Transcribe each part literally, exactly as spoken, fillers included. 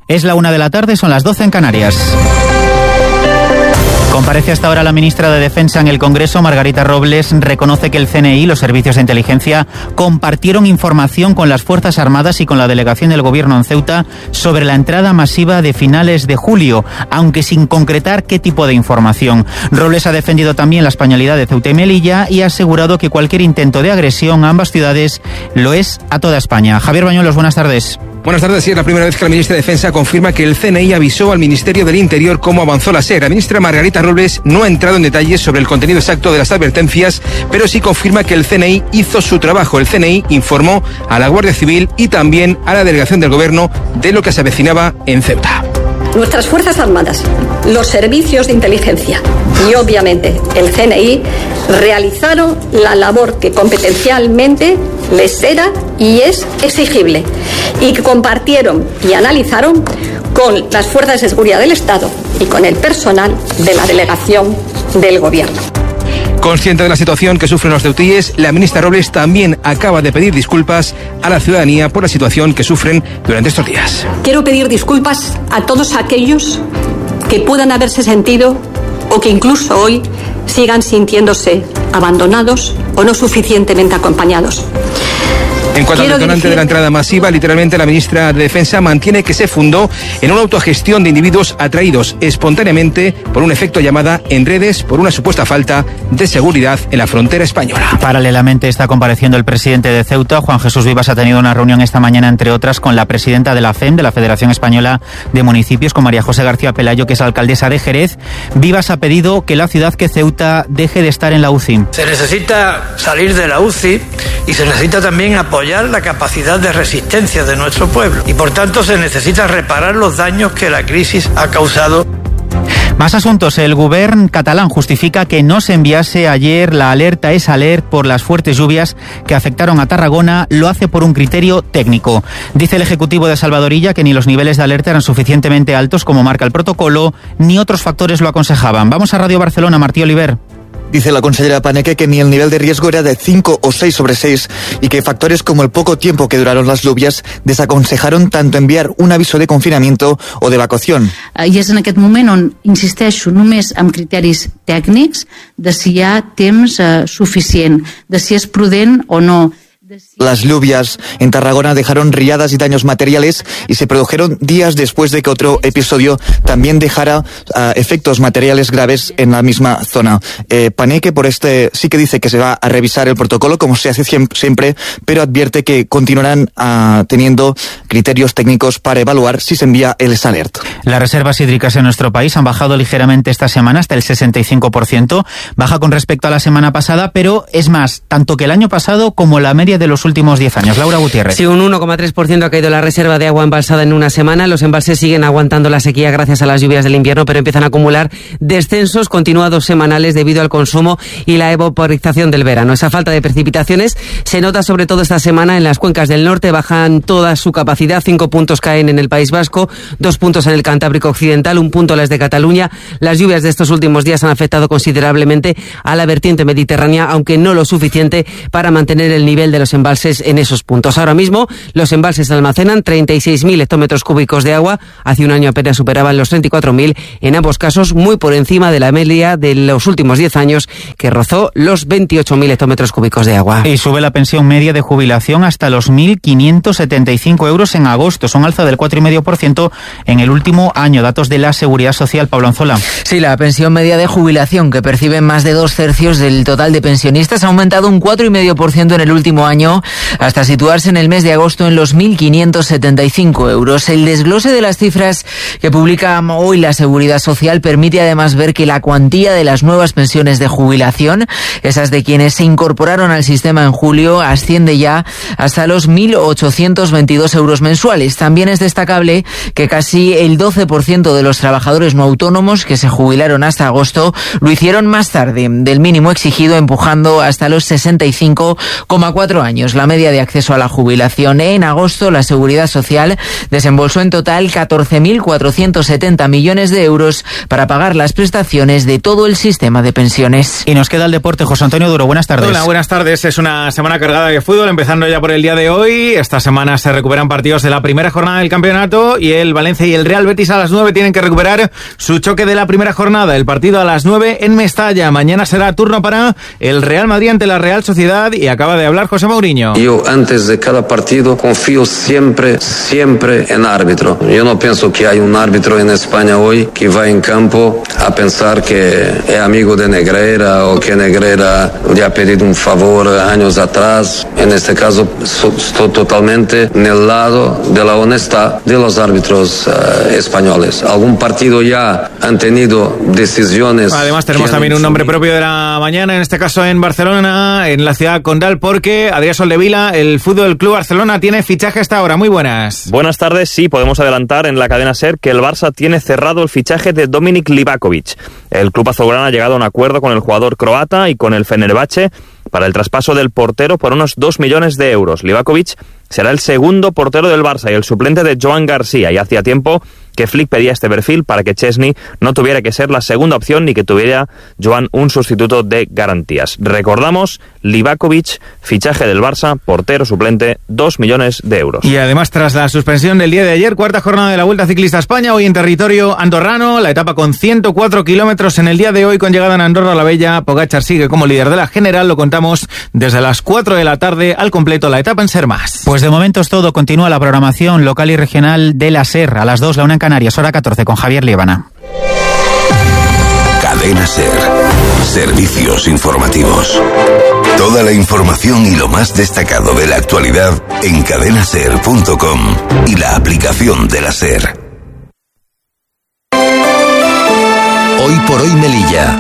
Es la una de la tarde, son las doce en Canarias. Comparece hasta ahora la ministra de Defensa en el Congreso. Margarita Robles reconoce que el C N I y los servicios de inteligencia compartieron información con las Fuerzas Armadas y con la delegación del Gobierno en Ceuta sobre la entrada masiva de finales de julio, aunque sin concretar qué tipo de información. Robles ha defendido también la españolidad de Ceuta y Melilla y ha asegurado que cualquier intento de agresión a ambas ciudades lo es a toda España. Javier Bañuelos, buenas tardes. Buenas tardes. Sí, es la primera vez que la ministra de Defensa confirma que el C N I avisó al Ministerio del Interior cómo avanzó la SER. La ministra Margarita Robles no ha entrado en detalles sobre el contenido exacto de las advertencias, pero sí confirma que el C N I hizo su trabajo. El C N I informó a la Guardia Civil y también a la delegación del Gobierno de lo que se avecinaba en Ceuta. Nuestras Fuerzas Armadas, los servicios de inteligencia y obviamente el C N I realizaron la labor que competencialmente les era y es exigible y que compartieron y analizaron con las fuerzas de seguridad del Estado y con el personal de la delegación del Gobierno. Consciente de la situación que sufren los ceutíes, la ministra Robles también acaba de pedir disculpas a la ciudadanía por la situación que sufren durante estos días. Quiero pedir disculpas a todos aquellos que puedan haberse sentido o que incluso hoy sigan sintiéndose abandonados o no suficientemente acompañados. En cuanto Quiero al detonante dirigir... de la entrada masiva, literalmente la ministra de Defensa mantiene que se fundó en una autogestión de individuos atraídos espontáneamente por un efecto llamada en redes por una supuesta falta de seguridad en la frontera española. Paralelamente está compareciendo el presidente de Ceuta. Juan Jesús Vivas ha tenido una reunión esta mañana, entre otras, con la presidenta de la F E M, de la Federación Española de Municipios, con María José García Pelayo, que es alcaldesa de Jerez. Vivas ha pedido que la ciudad, que Ceuta, deje de estar en la U C I. Se necesita salir de la U C I y se necesita también apoyar la capacidad de resistencia de nuestro pueblo y por tanto se necesita reparar los daños que la crisis ha causado. Más asuntos. El Govern catalán justifica que no se enviase ayer la alerta Es-Alert por las fuertes lluvias que afectaron a Tarragona. Lo hace por un criterio técnico. Dice el Ejecutivo de Salvadorilla que ni los niveles de alerta eran suficientemente altos como marca el protocolo, ni otros factores lo aconsejaban. Vamos a Radio Barcelona, Martí Oliver. Dice la consellera Paneque que ni el nivel de riesgo era de cinco o seis sobre seis y que factores como el poco tiempo que duraron las lluvias desaconsejaron tanto enviar un aviso de confinamiento o de evacuación. I és en aquest moment on insisteixo només amb criteris tècnics de si hi ha temps eh, suficient, de si és prudent o no. Las lluvias en Tarragona dejaron riadas y daños materiales y se produjeron días después de que otro episodio también dejara uh, efectos materiales graves en la misma zona. Eh, Paneque por este sí que dice que se va a revisar el protocolo como se hace siempre, pero advierte que continuarán uh, teniendo criterios técnicos para evaluar si se envía el Es-Alert. Las reservas hídricas en nuestro país han bajado ligeramente esta semana hasta el sesenta y cinco por ciento, baja con respecto a la semana pasada, pero es más, tanto que el año pasado como la media de los últimos diez años. Laura Gutiérrez. Sí, un uno coma tres por ciento ha caído la reserva de agua embalsada en una semana. Los embalses siguen aguantando la sequía gracias a las lluvias del invierno, pero empiezan a acumular descensos continuados semanales debido al consumo y la evaporización del verano. Esa falta de precipitaciones se nota sobre todo esta semana en las cuencas del norte. Bajan toda su capacidad. Cinco puntos caen en el País Vasco, dos puntos en el Cantábrico Occidental, un punto las de Cataluña. Las lluvias de estos últimos días han afectado considerablemente a la vertiente mediterránea, aunque no lo suficiente para mantener el nivel de los embalses en esos puntos. Ahora mismo los embalses almacenan treinta y seis mil hectómetros cúbicos de agua. Hace un año apenas superaban los treinta y cuatro mil, en ambos casos muy por encima de la media de los últimos diez años, que rozó los veintiocho mil hectómetros cúbicos de agua. Y sube la pensión media de jubilación hasta los mil quinientos setenta y cinco euros en agosto. Son alza del cuatro coma cinco por ciento en el último año. Datos de la Seguridad Social. Pablo Anzola. Sí, la pensión media de jubilación, que perciben más de dos tercios del total de pensionistas, ha aumentado un cuatro coma cinco por ciento en el último año, hasta situarse en el mes de agosto en los mil quinientos setenta y cinco euros. El desglose de las cifras que publica hoy la Seguridad Social permite además ver que la cuantía de las nuevas pensiones de jubilación, esas de quienes se incorporaron al sistema en julio, asciende ya hasta los mil ochocientos veintidós euros mensuales. También es destacable que casi el doce por ciento de los trabajadores no autónomos que se jubilaron hasta agosto lo hicieron más tarde del mínimo exigido, empujando hasta los sesenta y cinco coma cuatro años. La media de acceso a la jubilación en agosto, la Seguridad Social desembolsó en total catorce mil cuatrocientos setenta millones de euros para pagar las prestaciones de todo el sistema de pensiones. Y nos queda el deporte. José Antonio Duro, buenas tardes. Hola, buenas tardes. Es una semana cargada de fútbol, empezando ya por el día de hoy. Esta semana se recuperan partidos de la primera jornada del campeonato y el Valencia y el Real Betis a las nueve tienen que recuperar su choque de la primera jornada. El partido a las nueve en Mestalla. Mañana será turno para el Real Madrid ante la Real Sociedad y acaba de hablar José Mourinho. Yo antes de cada partido confío siempre, siempre en árbitro. Yo no pienso que hay un árbitro en España hoy que va en campo a pensar que es amigo de Negreira o que Negreira le ha pedido un favor años atrás. En este caso estoy totalmente en el lado de la honestidad de los árbitros uh, españoles. Algún partido ya han tenido decisiones. Además tenemos también un nombre propio de la mañana, en este caso en Barcelona, en la ciudad condal, porque Adrián Soldevila, el Fútbol Club Barcelona, tiene fichaje hasta ahora. Muy buenas. Buenas tardes. Sí, podemos adelantar en la cadena SER que el Barça tiene cerrado el fichaje de Dominik Livakovic. El club azulgrana ha llegado a un acuerdo con el jugador croata y con el Fenerbahce para el traspaso del portero por unos dos millones de euros. Livakovic será el segundo portero del Barça y el suplente de Joan García, y hacía tiempo que Flick pedía este perfil para que Chesney no tuviera que ser la segunda opción ni que tuviera Joan un sustituto de garantías. Recordamos, Livakovic, fichaje del Barça, portero suplente, dos millones de euros. Y además, tras la suspensión del día de ayer, cuarta jornada de la Vuelta Ciclista a España, hoy en territorio andorrano, la etapa con ciento cuatro kilómetros en el día de hoy, con llegada en Andorra la Bella. Pogačar sigue como líder de la general, lo contamos desde las cuatro de la tarde, al completo la etapa en Ser Más. Pues de momento es todo. Continúa la programación local y regional de la SER. A las dos, la una en Canarias, hora catorce, con Javier Liébana. Cadena SER. Servicios informativos. Toda la información y lo más destacado de la actualidad en cadena ser punto com y la aplicación de la SER. Hoy por hoy Melilla.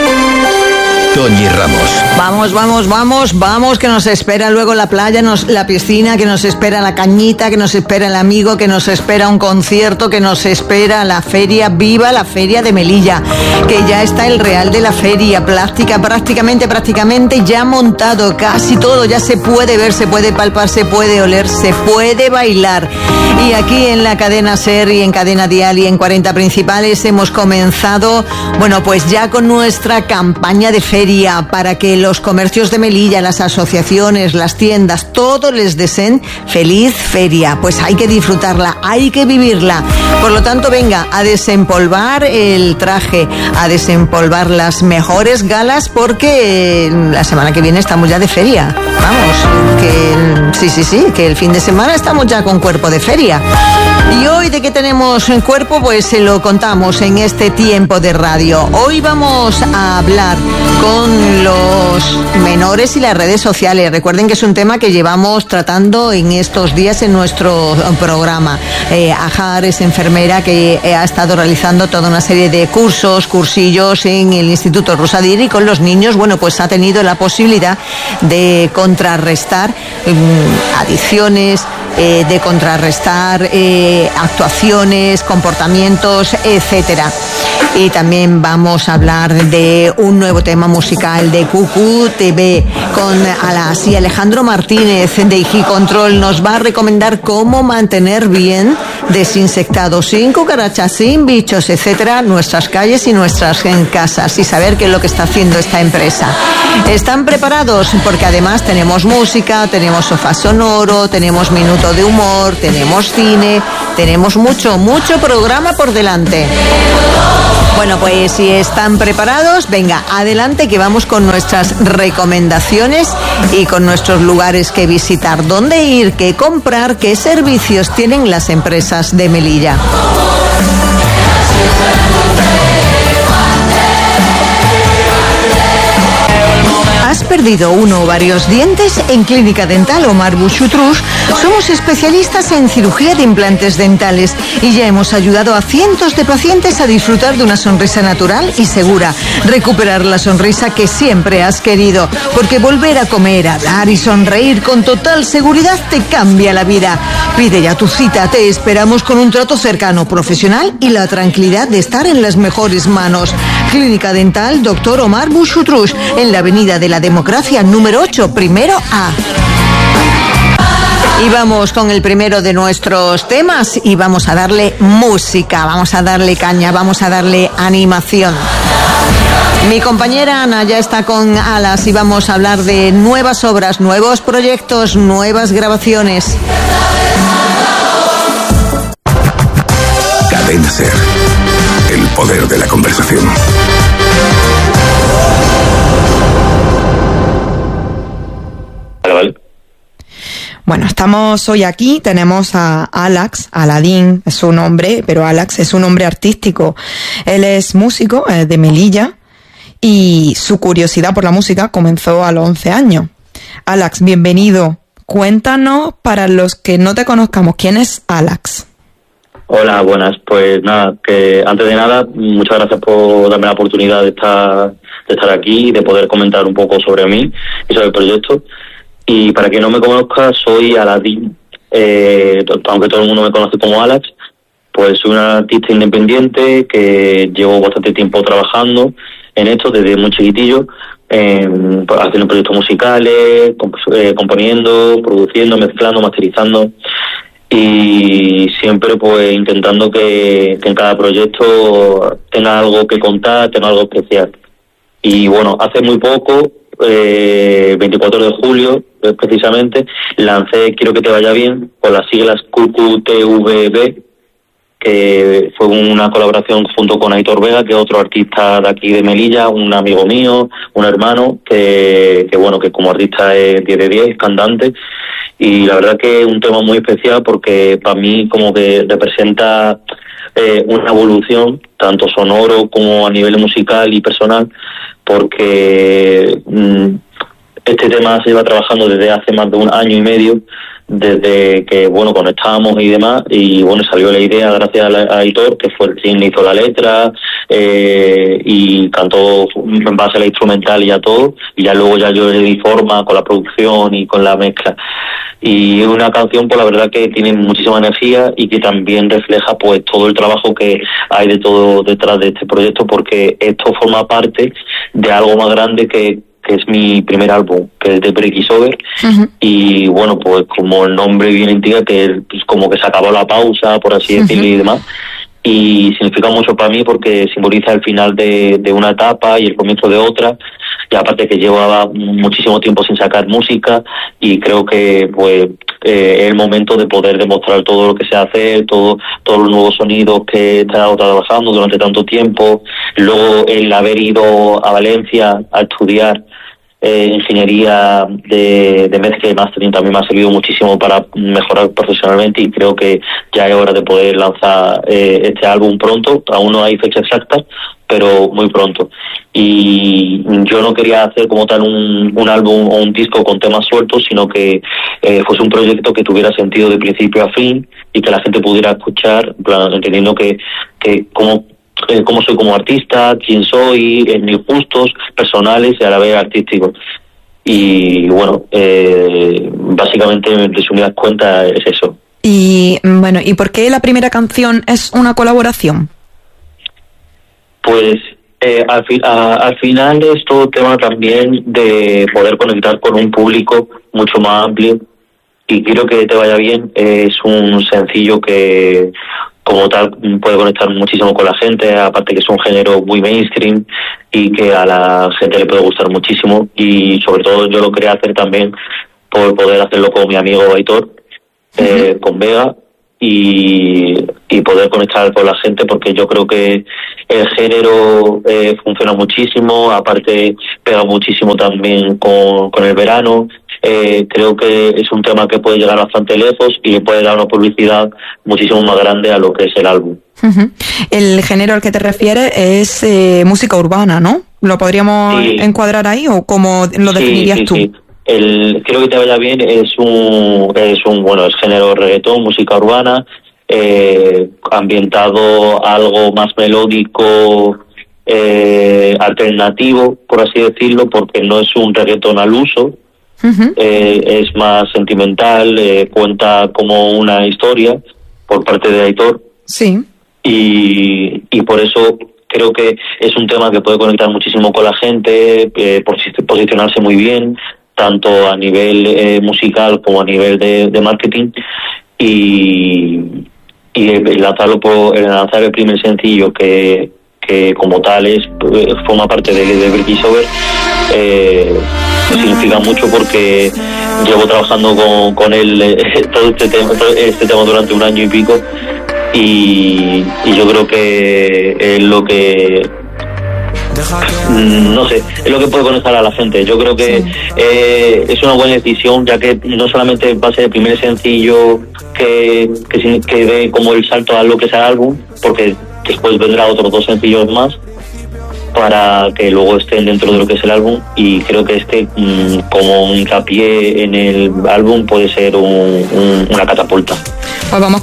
Toñi Ramos. Vamos, vamos, vamos, vamos, que nos espera luego la playa, nos, la piscina, que nos espera la cañita, que nos espera el amigo, que nos espera un concierto, que nos espera la feria. Viva la feria de Melilla, que ya está el Real de la Feria, plástica, prácticamente, prácticamente ya montado, casi todo, ya se puede ver, se puede palpar, se puede oler, se puede bailar. Y aquí en la cadena SER y en Cadena Dial y en cuarenta Principales hemos comenzado, bueno, pues ya con nuestra campaña de feria, para que los comercios de Melilla, las asociaciones, las tiendas, todos les deseen feliz feria. Pues hay que disfrutarla, hay que vivirla. Por lo tanto, venga a desempolvar el traje, a desempolvar las mejores galas, porque la semana que viene estamos ya de feria. Vamos, que sí, sí, sí, que el fin de semana estamos ya con cuerpo de feria. Y hoy, ¿de qué tenemos en cuerpo? Pues se lo contamos en este tiempo de radio. Hoy vamos a hablar con los menores y las redes sociales. Recuerden que es un tema que llevamos tratando en estos días en nuestro programa. Eh, Ajar es enfermera que ha estado realizando toda una serie de cursos, cursillos en el Instituto Rusadir, y con los niños, bueno, pues ha tenido la posibilidad de contrarrestar eh, adicciones, eh, de contrarrestar eh, actuaciones, comportamientos, etcétera. Y también vamos a hablar de un nuevo tema musical de Q Q T V con Alas, y Alejandro Martínez de Igicontrol nos va a recomendar cómo mantener bien desinsectados, sin cucarachas, sin bichos, etcétera, nuestras calles y nuestras casas, y saber qué es lo que está haciendo esta empresa. ¿Están preparados? Porque además tenemos música, tenemos sofá sonoro, tenemos minuto de humor, tenemos cine, tenemos mucho, mucho programa por delante. Bueno, pues si están preparados, venga, adelante, que vamos con nuestras recomendaciones y con nuestros lugares que visitar, dónde ir, qué comprar, qué servicios tienen las empresas de Melilla. ¿Has perdido uno o varios dientes? En Clínica Dental Omar Bouchoutrouche somos especialistas en cirugía de implantes dentales y ya hemos ayudado a cientos de pacientes a disfrutar de una sonrisa natural y segura, recuperar la sonrisa que siempre has querido, porque volver a comer, hablar y sonreír con total seguridad te cambia la vida. Pide ya tu cita, te esperamos con un trato cercano, profesional y la tranquilidad de estar en las mejores manos. Clínica Dental Doctor Omar Bouchoutrouche, en la avenida de la Democracia número ocho, primero A. Y vamos con el primero de nuestros temas y vamos a darle música, vamos a darle caña, vamos a darle animación. Mi compañera Ana ya está con Alas y vamos a hablar de nuevas obras, nuevos proyectos, nuevas grabaciones. Cadena SER, el poder de la conversación. Vale, vale. Bueno, estamos hoy aquí, tenemos a Álax, Aladín es su nombre, pero Álax es un nombre artístico. Él es músico eh, de Melilla y su curiosidad por la música comenzó a los once años. Álax, bienvenido. Cuéntanos, para los que no te conozcamos, ¿quién es Álax? Hola, buenas. Pues nada, que antes de nada, muchas gracias por darme la oportunidad de estar, de estar aquí y de poder comentar un poco sobre mí y sobre el proyecto. Y para quien no me conozca, soy Aladín, eh, aunque todo el mundo me conoce como Álax, pues soy un artista independiente que llevo bastante tiempo trabajando en esto desde muy chiquitillo, eh, haciendo proyectos musicales, comp eh, componiendo, produciendo, mezclando, masterizando y siempre pues intentando que, que en cada proyecto tenga algo que contar, tenga algo especial. Y bueno, hace muy poco, eh, veinticuatro de julio precisamente, lancé Quiero que te vaya bien con las siglas Q Q T V B, que fue una colaboración junto con Aitor Vega, que es otro artista de aquí de Melilla, un amigo mío, un hermano, que, que bueno, que como artista es diez de diez, cantante, y la verdad que es un tema muy especial porque para mí como que representa eh, una evolución, tanto sonoro como a nivel musical y personal, porque mmm, este tema se lleva trabajando desde hace más de un año y medio, desde que, bueno, conectábamos y demás, y bueno, salió la idea gracias a Aitor, que fue el quien hizo la letra, eh, y cantó en base a la instrumental y a todo, y ya luego ya yo le di forma con la producción y con la mezcla. Y es una canción, pues la verdad que tiene muchísima energía y que también refleja pues todo el trabajo que hay de todo detrás de este proyecto, porque esto forma parte de algo más grande que que es mi primer álbum, que es de Break Is Over, uh-huh. Y bueno, pues como el nombre bien indica, que pues, como que se acabó la pausa, por así decirlo, uh-huh. Y demás, y significa mucho para mí porque simboliza el final de, de una etapa y el comienzo de otra, y aparte que llevaba muchísimo tiempo sin sacar música, y creo que pues eh, es el momento de poder demostrar todo lo que se hace, todo, todos los nuevos sonidos que he estado trabajando durante tanto tiempo, luego el haber ido a Valencia a estudiar Eh, ingeniería de, de mezcla y mastering también me ha servido muchísimo para mejorar profesionalmente, y creo que ya es hora de poder lanzar eh, este álbum pronto. Aún no hay fecha exacta, pero muy pronto. Y yo no quería hacer como tal un, un álbum o un disco con temas sueltos, sino que eh, fuese un proyecto que tuviera sentido de principio a fin y que la gente pudiera escuchar, entendiendo que, que como Eh, cómo soy como artista, quién soy, en mis gustos personales y a la vez artísticos. Y bueno, eh, básicamente en resumidas cuentas es eso. Y bueno, ¿y por qué la primera canción es una colaboración? Pues eh, al, fi a, al final es todo tema también de poder conectar con un público mucho más amplio, y Quiero que te vaya bien es un sencillo que como tal puede conectar muchísimo con la gente, aparte que es un género muy mainstream y que a la gente le puede gustar muchísimo, y sobre todo yo lo quería hacer también por poder hacerlo con mi amigo Aitor, eh, uh-huh. con Vega, y, y poder conectar con la gente, porque yo creo que el género eh, funciona muchísimo, aparte pega muchísimo también con, con el verano. Eh, creo que es un tema que puede llegar bastante lejos y le puede dar una publicidad muchísimo más grande a lo que es el álbum. Uh-huh. El género al que te refieres es eh, música urbana, ¿no? ¿Lo podríamos sí. encuadrar ahí o cómo lo definirías sí, sí, tú? Sí. El Quiero que te vaya bien es un, es un bueno, es género reggaetón, música urbana, eh, ambientado algo más melódico, eh, alternativo, por así decirlo, porque no es un reggaetón al uso. Uh-huh. eh, es más sentimental, eh, cuenta como una historia por parte de Aitor. Sí. Y, y por eso creo que es un tema que puede conectar muchísimo con la gente, eh, posicionarse muy bien, tanto a nivel eh, musical como a nivel de, de marketing, y, y el lanzarlo por, el lanzar el primer sencillo que, que como tal es forma parte de, de British Over, eh, significa mucho porque llevo trabajando con, con él eh, todo este tema, todo este tema durante un año y pico, y, y yo creo que es lo que no sé, es lo que puede conectar a la gente. Yo creo que eh, es una buena decisión, ya que no solamente va a ser el primer sencillo que, que, que dé como el salto a lo que es el álbum, porque después vendrá otros dos sencillos más para que luego estén dentro de lo que es el álbum, y creo que este mmm, como hincapié en el álbum puede ser un, un, una catapulta. Pues vamos